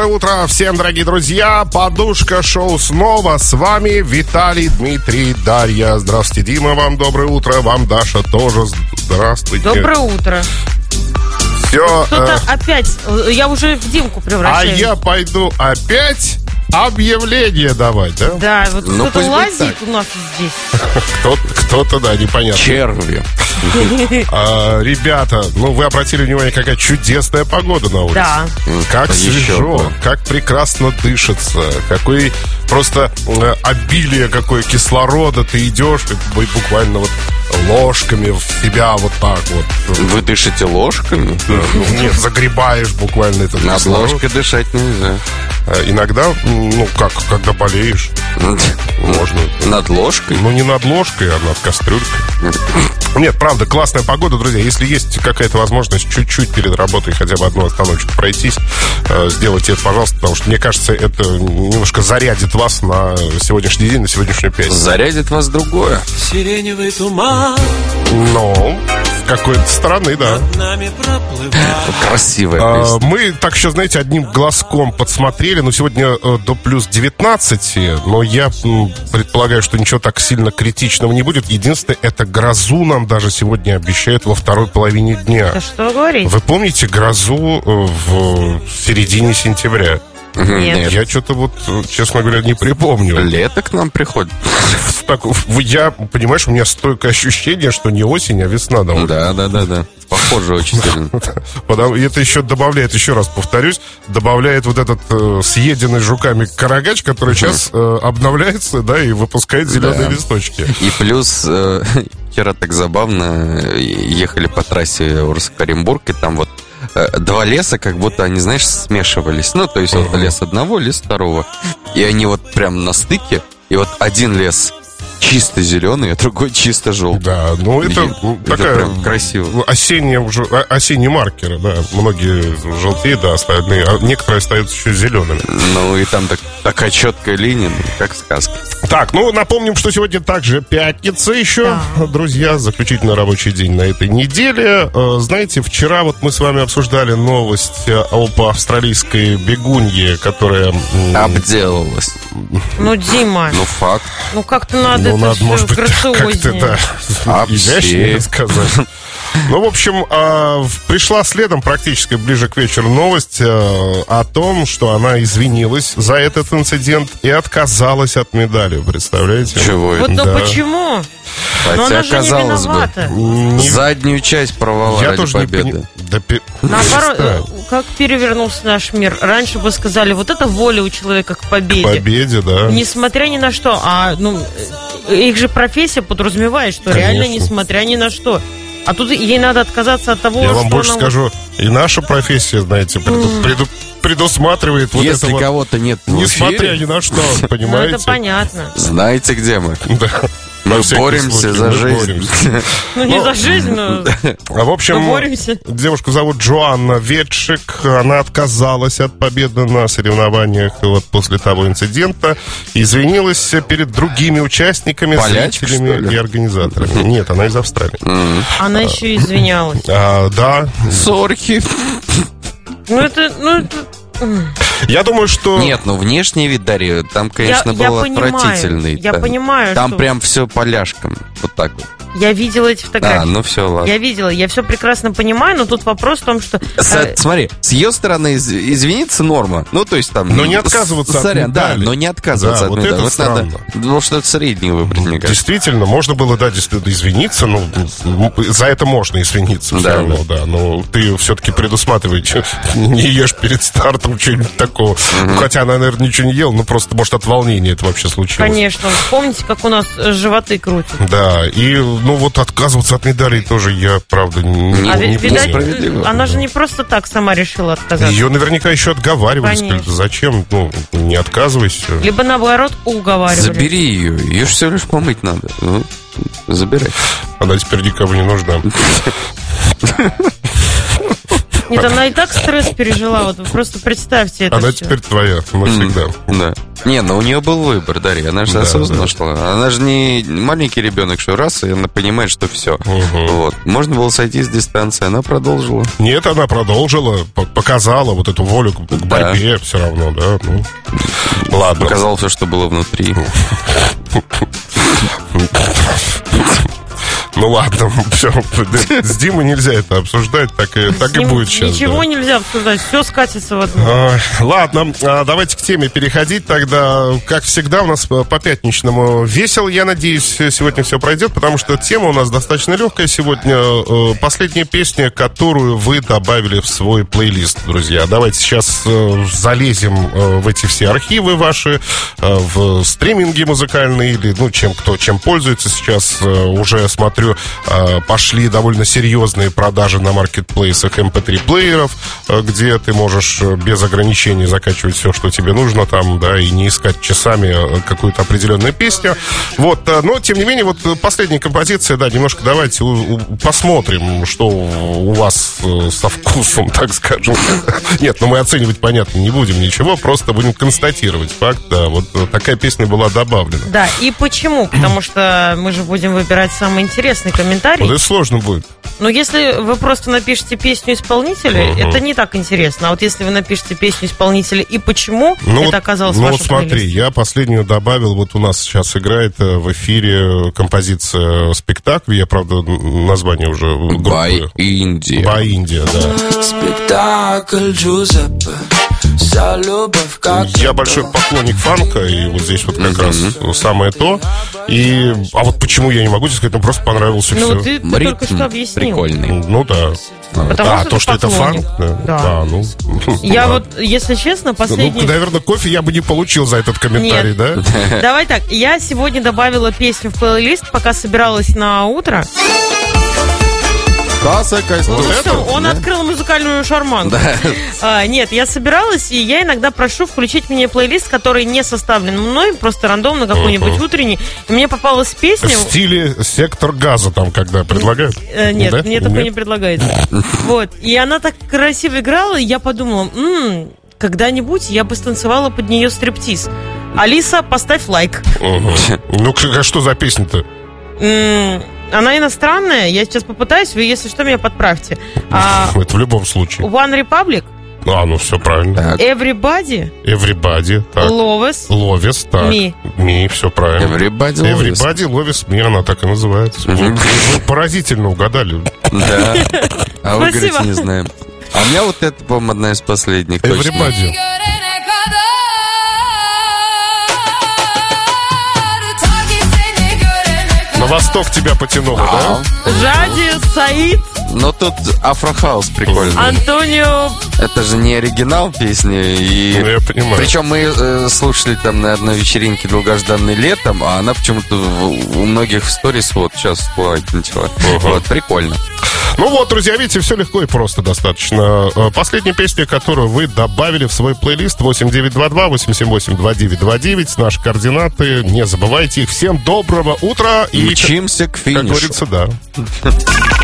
Доброе утро всем, дорогие друзья. Подушка шоу снова с вами Виталий, Дмитрий, Дарья. Здравствуйте, Дима, вам доброе утро. Вам, Даша, тоже здравствуйте. Доброе утро. Все. Кто-то опять, я уже в Димку превращаюсь. А я пойду опять объявление давать, да? Да, вот кто-то лазит у нас здесь. Кто-то, да, непонятно. Черви. Ребята, вы обратили внимание, какая чудесная погода на улице. Да. Как свежо, как прекрасно дышится, какой просто обилие какое кислорода. Ты идешь буквально вот ложками в себя вот так вот. Вы дышите ложками? Нет, загребаешь буквально этот Над кислород. ложкой дышать нельзя. Иногда, когда болеешь, можно. Над ложкой? Не над ложкой, а над кастрюлькой. Нет, правда, классная погода, друзья. Если есть какая-то возможность чуть-чуть перед работой хотя бы одну остановочку пройтись, сделайте это, пожалуйста, потому что, мне кажется, это немножко зарядит вас на сегодняшний день, на сегодняшнюю пятницу. Зарядит вас другое. Сиреневый туман. С какой-то стороны, да. Красивая песня. Мы так еще, знаете, одним глазком подсмотрели. Сегодня до плюс 19, но я предполагаю, что ничего так сильно критичного не будет. Единственное, это грозу нам даже сегодня обещают во второй половине дня. Да что говорить? Вы помните грозу в середине сентября? Нет. Я что-то честно говоря, не припомню. Лето к нам приходит. Я, понимаешь, у меня стойкое ощущение, что не осень, а весна. Да. Похоже очень сильно. И это еще добавляет, еще раз повторюсь, добавляет вот этот съеденный жуками карагач, который сейчас обновляется, да, и выпускает зеленые листочки. И плюс, вчера так забавно, ехали по трассе Орск-Оренбург, и там вот два леса, как будто они, знаешь, смешивались. То есть вот лес одного, лес второго. И они вот прям на стыке. И вот один лес чисто зеленый, а другой чисто желтый. Да, это такая прям красиво. Осенние маркеры, да. Многие желтеют, да, остальные, а некоторые остаются еще зелеными. И там такая четкая линия, как сказка. Так, напомним, что сегодня также пятница еще, друзья, заключительный рабочий день на этой неделе. Знаете, вчера мы с вами обсуждали новость об австралийской бегунье, которая обделалась. Дима. Факт. Как-то надо это надо, может быть, грациознее. как-то, изящнее сказать. В общем, пришла следом практически ближе к вечеру новость о том, что она извинилась за этот инцидент и отказалась от медали. Представляете? Чего это? Почему? Хотя, она же казалось не виновата. бы, заднюю часть порвала ради победы. Наоборот, как перевернулся наш мир. Раньше бы сказали, вот это воля у человека к победе. К победе, да. Несмотря ни на что. Их же профессия подразумевает, что реально несмотря ни на что. А тут ей надо отказаться от того, Я что вам больше скажу, и наша профессия, знаете, предусматривает вот если это кого-то нет в несмотря эфире, ни на что, понимаете? это понятно. знаете, где мы. Да. Мы боремся за жизнь. Не за жизнь, но в общем, боремся. Девушку зовут Джоанна Ветшик. Она отказалась от победы на соревнованиях после того инцидента. Извинилась перед другими участниками, Полячка, зрителями и организаторами. Нет, она из Австралии. Она еще и извинялась. Да. Сорки. Я думаю, что... Нет, внешний вид Дарьи там, конечно, был отвратительный. Я понимаю, там что... прям все поляшком. Вот так вот. Я видела эти фотографии. Все, ладно. Я видела, я все прекрасно понимаю, но тут вопрос в том, что... Смотри, с ее стороны извиниться норма. То есть там... Но не отказываться от медали. Да, но не отказываться от медали. Это странно. Надо, что-то среднее выбрать, мне кажется. Действительно, можно было, действительно извиниться. За это можно извиниться все равно, да. Но ты все-таки предусматривай, не ешь перед стартом что-нибудь такого. Хотя она, наверное, ничего не ела, просто, может, от волнения это вообще случилось. Конечно. Помните, как у нас животы крутят? Да, и отказываться от медалей тоже я, правда, не видать, она же не просто так сама решила отказаться. Ее наверняка еще отговаривали. Сказали, зачем? Не отказывайся. Либо наоборот уговаривали. Забери ее же всего лишь помыть надо. Забирай. Она теперь никому не нужна. Нет, она и так стресс пережила, вот вы просто представьте это. Она всё. теперь твоя навсегда. Да. Не, но у нее был выбор, Дарья. Она же Да, осознанно шла. Она же не маленький ребенок, что раз, и она понимает, что все. Вот. Можно было сойти с дистанции, она продолжила. Нет, она продолжила, показала вот эту волю к борьбе все равно, да. Ну, ладно. Показал все, что было внутри. Ну ладно, все, с Димой нельзя это обсуждать, так и будет сейчас. Ничего да. нельзя обсуждать, все скатится в одно. Ладно, давайте к теме переходить тогда. Как всегда, у нас по пятничному весело. Я надеюсь, сегодня все пройдет, потому что тема у нас достаточно легкая сегодня. Последняя песня, которую вы добавили в свой плейлист, друзья. Давайте сейчас залезем в эти все архивы ваши, в стриминги музыкальные, или, ну, кто чем пользуется сейчас. Уже смотрю, пошли довольно серьезные продажи на маркетплейсах MP3-плееров, где ты можешь без ограничений закачивать все, что тебе нужно там, да, и не искать часами какую-то определенную песню. Вот, но, тем не менее, вот последняя композиция, да, немножко давайте посмотрим, что у вас со вкусом, так скажем. Нет, ну мы оценивать, понятно, не будем ничего, просто будем констатировать факт, да, вот такая песня была добавлена. Да, и почему? Потому что мы же будем выбирать самый интересный комментарий. Вот это сложно будет. Но если вы просто напишите песню исполнителя, это не так интересно. А вот если вы напишите песню исполнителя и почему это оказалось в вашем смотри, плейлисте. я последнюю добавил, вот у нас сейчас играет в эфире композиция «Спектакль». Я, правда, название уже группы. By India. By India, да. Спектакль Джузеппе. Вся любовь как... Я большой поклонник фанка, и вот здесь вот как раз самое то. А вот почему я не могу тебе сказать, ну просто понравился Ну все. вот ты только что объяснил. Прикольный. Ну да. Потому что то, ты что это поклонник. фанк, да. Да. Ну, Я да. вот, если честно, Ну, последний... наверное, кофе я бы не получил за этот комментарий, Нет. да? Давай так, я сегодня добавила песню в плейлист, пока собиралась на утро. Вот это? Он открыл музыкальную шарманку. Нет, я собиралась, и я иногда прошу включить мне плейлист, который не составлен мной, просто рандомно какой-нибудь утренний. И мне попалась песня... В стиле «Сектор газа» там, когда предлагают? Нет, Да? мне такое Нет? не предлагается. Вот. И она так красиво играла, и я подумала, когда-нибудь я бы станцевала под нее стриптиз. Алиса, поставь лайк. Ну, что за песня-то? Она иностранная, я сейчас попытаюсь, вы, если что, меня подправьте. Это в любом случае. One Republic, Ну все правильно. Everybody, Everybody, так. Loves, Ловис, так. Me. Me, все правильно. Everybody Ловис Me, она так и называется. Вы поразительно угадали. Да. А вы Спасибо. говорите, не знаем. А у меня вот это, по-моему, одна из последних. точно. Everybody. На восток тебя потянуло, да? Жади, Саид, Но тут Афрохаус прикольный. Антонио. Это же не оригинал песни. И... Ну, я понимаю. Причем мы слушали там на одной вечеринке долгожданной летом, а она почему-то у многих в сторис вот сейчас всплывает начала. Вот, прикольно. Ну вот, друзья, видите, все легко и просто достаточно. Последняя песня, которую вы добавили в свой плейлист, 8922-878-2929, наши координаты, не забывайте их. Всем доброго утра и, Мчимся к как финишу. говорится, да.